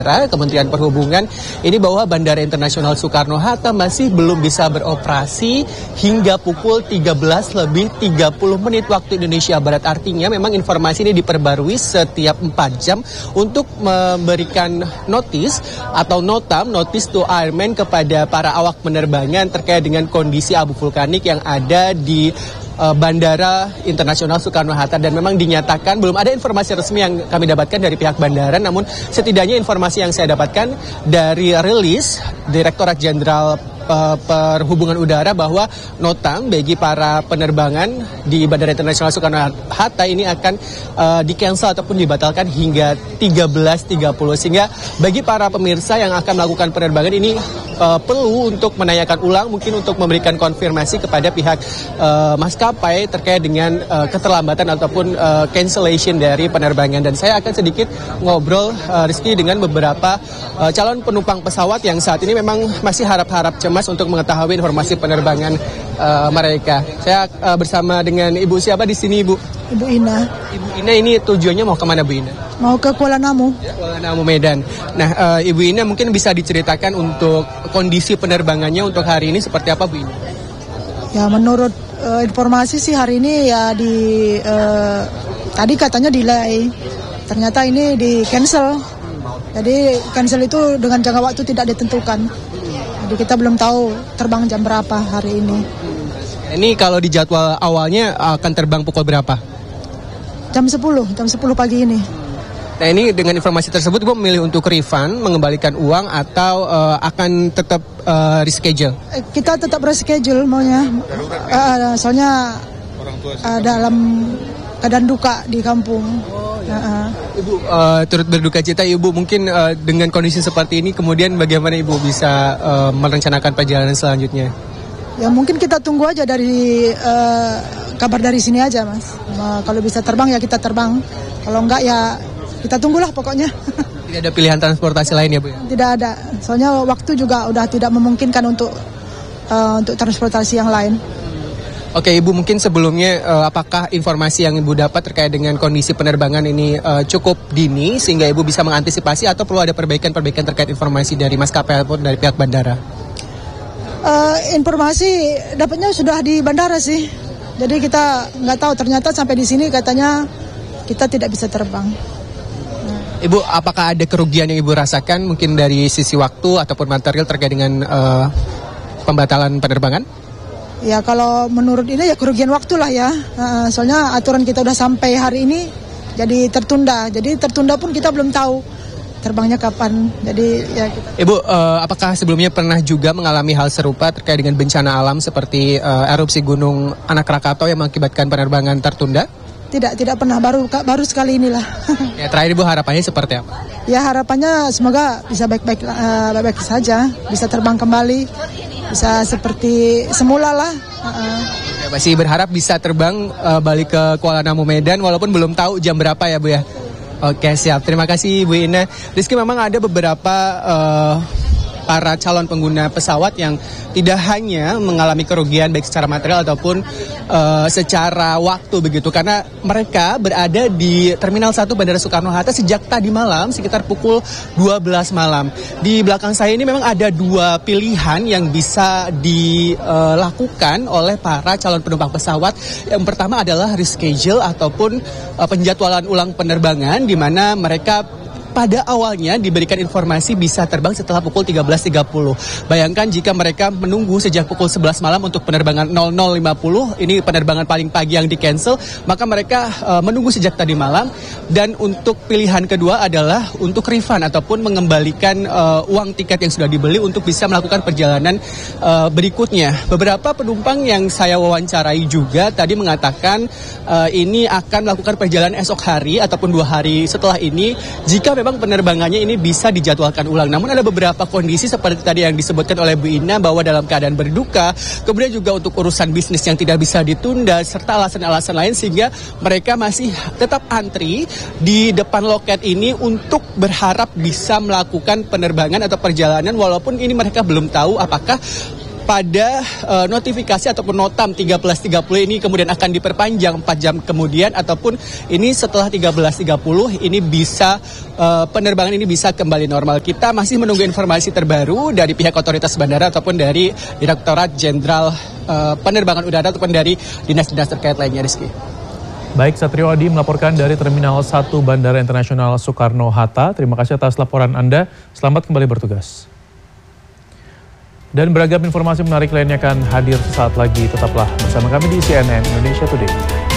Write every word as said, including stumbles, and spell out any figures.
Kementerian Perhubungan ini bahwa Bandara Internasional Soekarno-Hatta masih belum bisa beroperasi hingga pukul tiga belas lebih tiga puluh menit waktu Indonesia Barat. Artinya memang informasi ini diperbarui setiap empat jam untuk memberikan notis atau notam, notice to airmen kepada para awak penerbangan terkait dengan kondisi abu vulkanik yang ada di Bandara Internasional Soekarno-Hatta, dan memang dinyatakan belum ada informasi resmi yang kami dapatkan dari pihak bandara, namun setidaknya informasi yang saya dapatkan dari rilis Direktorat Jenderal Perhubungan Udara bahwa notam bagi para penerbangan di Bandara Internasional Soekarno-Hatta ini akan uh, di-cancel ataupun dibatalkan hingga tiga belas tiga puluh, sehingga bagi para pemirsa yang akan melakukan penerbangan ini uh, perlu untuk menanyakan ulang, mungkin untuk memberikan konfirmasi kepada pihak uh, maskapai terkait dengan uh, keterlambatan ataupun uh, cancellation dari penerbangan. Dan saya akan sedikit ngobrol uh, Rizky dengan beberapa uh, calon penumpang pesawat yang saat ini memang masih harap-harap cemas untuk mengetahui informasi penerbangan uh, mereka. Saya uh, bersama dengan Ibu siapa di sini, Ibu? Ibu Ina. Ibu Ina ini tujuannya mau kemana, Bu Ina? Mau ke Kuala Namu. Kuala Namu, Medan. Nah, uh, Ibu Ina mungkin bisa diceritakan untuk kondisi penerbangannya untuk hari ini seperti apa, Bu Ina? Ya, menurut uh, informasi sih hari ini ya di uh, tadi katanya delay. Ternyata ini di cancel. Jadi cancel itu dengan jangka waktu tidak ditentukan. Jadi kita belum tahu terbang jam berapa hari ini. Ini kalau di jadwal awalnya akan terbang pukul berapa? Jam sepuluh, jam sepuluh pagi ini. Nah, ini dengan informasi tersebut Ibu memilih untuk refund, mengembalikan uang, atau uh, akan tetap uh, reschedule? Kita tetap reschedule maunya. Uh, soalnya uh, dalam keadaan duka di kampung. Uh-uh. Ibu uh, turut berduka cita, Ibu. Mungkin uh, dengan kondisi seperti ini, kemudian bagaimana Ibu bisa uh, merencanakan perjalanan selanjutnya? Ya mungkin kita tunggu aja dari uh, kabar dari sini aja, Mas. Uh, kalau bisa terbang ya kita terbang. Kalau enggak ya kita tunggulah pokoknya. Tidak ada pilihan transportasi lain ya, Bu? Tidak ada. Soalnya waktu juga udah tidak memungkinkan untuk uh, untuk transportasi yang lain. Oke, Ibu, mungkin sebelumnya uh, apakah informasi yang Ibu dapat terkait dengan kondisi penerbangan ini uh, cukup dini sehingga Ibu bisa mengantisipasi, atau perlu ada perbaikan-perbaikan terkait informasi dari maskapai ataupun dari pihak bandara? Uh, informasi dapatnya sudah di bandara sih. Jadi kita nggak tahu, ternyata sampai di sini katanya kita tidak bisa terbang. Ibu, apakah ada kerugian yang Ibu rasakan mungkin dari sisi waktu ataupun material terkait dengan uh, pembatalan penerbangan? Ya kalau menurut ini ya kerugian waktu lah ya, uh, soalnya aturan kita udah sampai hari ini jadi tertunda, jadi tertunda pun kita belum tahu terbangnya kapan. Jadi ya kita... Ibu, uh, apakah sebelumnya pernah juga mengalami hal serupa terkait dengan bencana alam seperti uh, erupsi Gunung Anak Rakatau yang mengakibatkan penerbangan tertunda? Tidak, tidak pernah, baru baru sekali inilah. Ya, terakhir Ibu harapannya seperti apa? Ya harapannya semoga bisa baik-baik uh, baik-baik saja, bisa terbang kembali, bisa seperti semula lah. Uh-uh. Ya, masih berharap bisa terbang uh, balik ke Kuala Namu, Medan, walaupun belum tahu jam berapa ya, Bu ya. Oke, siap. Terima kasih, Bu Ina. Rizky, memang ada beberapa uh, para calon pengguna pesawat yang tidak hanya mengalami kerugian baik secara material ataupun uh, secara waktu begitu, karena mereka berada di Terminal satu Bandara Soekarno-Hatta sejak tadi malam sekitar pukul dua belas malam. Di belakang saya ini memang ada dua pilihan yang bisa dilakukan oleh para calon penumpang pesawat. Yang pertama adalah reschedule ataupun uh, penjadwalan ulang penerbangan, di mana mereka pada awalnya diberikan informasi bisa terbang setelah pukul tiga belas tiga puluh. Bayangkan jika mereka menunggu sejak pukul sebelas malam untuk penerbangan nol nol lima puluh, ini penerbangan paling pagi yang di-cancel, maka mereka uh, menunggu sejak tadi malam. Dan untuk pilihan kedua adalah untuk refund ataupun mengembalikan uh, uang tiket yang sudah dibeli untuk bisa melakukan perjalanan uh, berikutnya. Beberapa penumpang yang saya wawancarai juga tadi mengatakan uh, ini akan melakukan perjalanan esok hari ataupun dua hari setelah ini jika memang penerbangannya ini bisa dijadwalkan ulang. Namun ada beberapa kondisi seperti tadi yang disebutkan oleh Bu Ina bahwa dalam keadaan berduka, kemudian juga untuk urusan bisnis yang tidak bisa ditunda, serta alasan-alasan lain, sehingga mereka masih tetap antri di depan loket ini untuk berharap bisa melakukan penerbangan atau perjalanan, walaupun ini mereka belum tahu apakah pada uh, notifikasi ataupun notam tiga belas tiga puluh ini kemudian akan diperpanjang empat jam kemudian, ataupun ini setelah tiga belas tiga puluh ini bisa uh, penerbangan ini bisa kembali normal. Kita masih menunggu informasi terbaru dari pihak otoritas bandara ataupun dari Direktorat Jenderal uh, Penerbangan Udara ataupun dari dinas-dinas terkait lainnya, Rizky. Baik, Satrio Adi melaporkan dari Terminal satu Bandara Internasional Soekarno-Hatta. Terima kasih atas laporan Anda. Selamat kembali bertugas. Dan beragam informasi menarik lainnya akan hadir sesaat lagi. Tetaplah bersama kami di C N N Indonesia Today.